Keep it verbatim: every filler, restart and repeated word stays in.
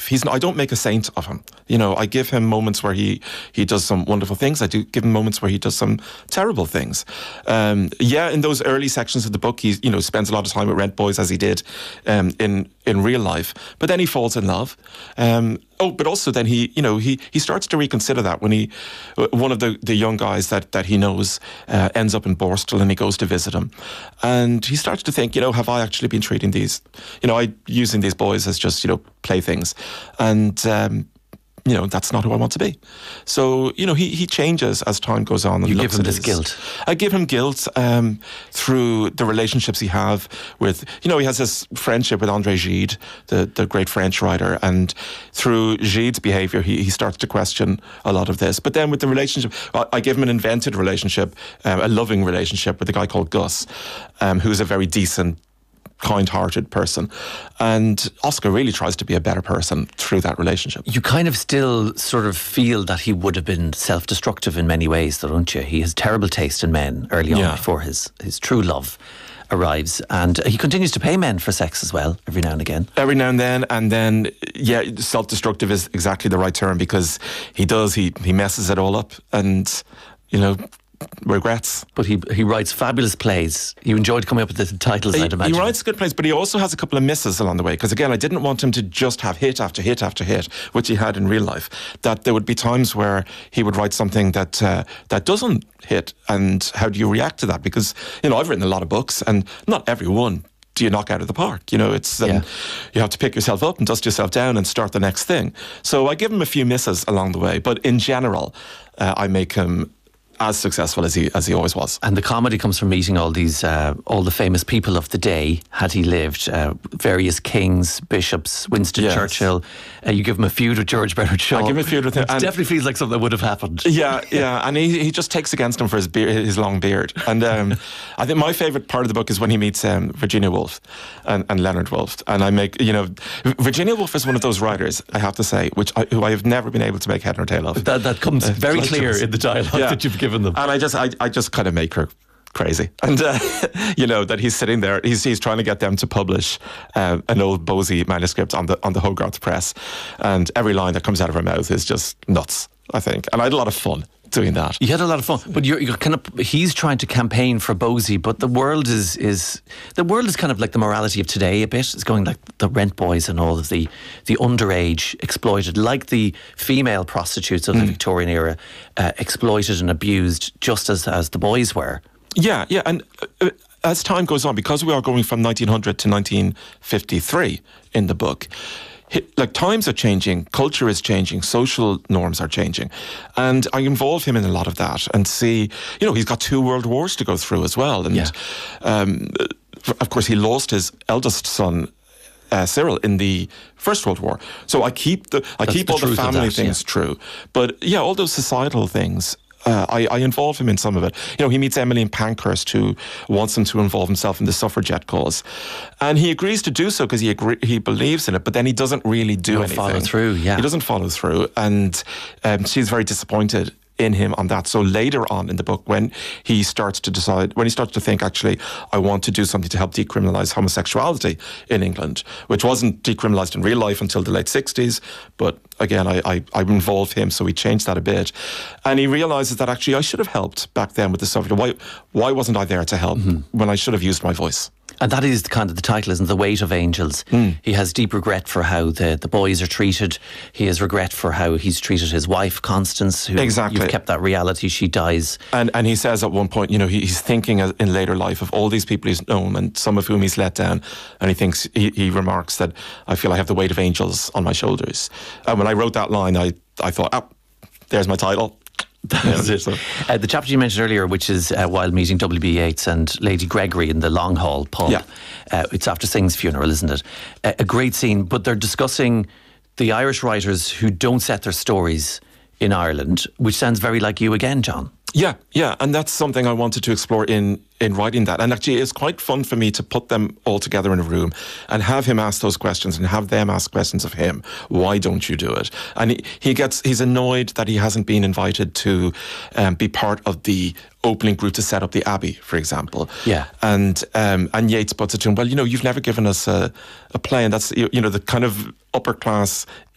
He's not, I don't make a saint of him. You know, I give him moments where he, he does some wonderful things. I do give him moments where he does some terrible things. Um, yeah, in those early sections of the book, he, you know, spends a lot of time with rent boys, as he did um, in in real life. But then he falls in love. Um, oh, but also then he, you know, he, he starts to reconsider that when he, one of the, the young guys that, that he knows uh, ends up in Borstal, and he goes to visit him. And he starts to think, you know, have I actually been treating these, you know, I using these boys as just, you know, playthings. And, um, you know, that's not who I want to be. So, you know, he, he changes as time goes on. And you looks give him at this his, guilt. I give him guilt um, through the relationships he have with, you know, he has this friendship with André Gide, the, the great French writer, and through Gide's behaviour, he, he starts to question a lot of this. But then with the relationship, I, I give him an invented relationship, um, a loving relationship with a guy called Gus, um, who's a very decent, kind-hearted person, and Oscar really tries to be a better person through that relationship. You kind of still sort of feel that he would have been self-destructive in many ways, though, don't you? He has terrible taste in men early on, yeah, before his, his true love arrives, and he continues to pay men for sex as well every now and again. Every now and then, and then, yeah, self-destructive is exactly the right term, because he does, he, he messes it all up, and, you know, regrets. But he he writes fabulous plays. You enjoyed coming up with the titles, he, I'd imagine. He writes good plays, but he also has a couple of misses along the way, because again, I didn't want him to just have hit after hit after hit, which he had in real life. That there would be times where he would write something that uh, that doesn't hit, and how do you react to that? Because, you know, I've written a lot of books, and not every one do you knock out of the park. You know, it's um, yeah. you have to pick yourself up and dust yourself down and start the next thing. So I give him a few misses along the way, but in general, uh, I make him as successful as he as he always was. And the comedy comes from meeting all these uh, all the famous people of the day, had he lived, uh, various kings, bishops, Winston yes. Churchill. Uh, you give him a feud with George Bernard Shaw. I give him a feud with him. It definitely feels like something that would have happened. Yeah, yeah, and he he just takes against him for his beard, his long beard. And um, I think my favourite part of the book is when he meets um, Virginia Woolf and, and Leonard Woolf. And I make, you know, Virginia Woolf is one of those writers, I have to say, which I, who I have never been able to make head nor tail of. That, that comes uh, very clear just, in the dialogue yeah. that you've given them. And I just I, I just kind of make her crazy. And uh, you know, that he's sitting there, he's he's trying to get them to publish uh, an old Bosie manuscript on the on the Hogarth press, and every line that comes out of her mouth is just nuts, I think. And I had a lot of fun doing that. You had a lot of fun, but you're, you're kind of he's trying to campaign for Bosie, but the world is is the world is kind of like the morality of today a bit. It's going like the rent boys and all of the the underage exploited, like the female prostitutes of the mm. Victorian era, uh, exploited and abused just as as the boys were. Yeah, yeah, and uh, as time goes on, because we are going from nineteen hundred to nineteen fifty-three in the book, like times are changing, culture is changing, social norms are changing, and I involve him in a lot of that and see, you know, he's got two world wars to go through as well, and yeah. um, of course he lost his eldest son, Uh, Cyril, in the First World War. So I keep the I That's keep the all the family that, things yeah. true, but yeah, all those societal things. Uh, I, I involve him in some of it. You know, he meets Emmeline Pankhurst, who wants him to involve himself in the suffragette cause, and he agrees to do so because he agree, he believes in it. But then he doesn't really do Don't anything. Follow through. Yeah, he doesn't follow through, and um, she's very disappointed in him on that. So later on in the book, when he starts to decide, when he starts to think, actually, I want to do something to help decriminalise homosexuality in England, which wasn't decriminalised in real life until the late sixties, but again, I, I, I involved him, so we changed that a bit. And he realises that actually I should have helped back then with the suffrage. Why, why wasn't I there to help mm-hmm. when I should have used my voice? And that is the kind of the title, isn't it? The Weight of Angels. Mm. He has deep regret for how the, the boys are treated. He has regret for how he's treated his wife, Constance, who exactly. you've kept that reality. She dies. And and he says at one point, you know, he, he's thinking in later life of all these people he's known and some of whom he's let down. And he thinks, he, he remarks that, I feel I have the weight of angels on my shoulders. And when I wrote that line, I, I thought, oh, there's my title. That's it. Uh, the chapter you mentioned earlier, which is uh, while meeting W B Yeats and Lady Gregory in the Long Hall pub. Yeah. Uh, it's after Synge's funeral, isn't it? Uh, a great scene, but they're discussing the Irish writers who don't set their stories in Ireland, which sounds very like you again, John. Yeah, yeah, and that's something I wanted to explore in, in writing that. And actually, it's quite fun for me to put them all together in a room and have him ask those questions and have them ask questions of him. Why don't you do it? And he, he gets, he's annoyed that he hasn't been invited to um, be part of the opening group to set up the Abbey, for example. Yeah. And um, and Yeats puts it to him, well, you know, you've never given us a, a play, and that's, you, you know, the kind of upper class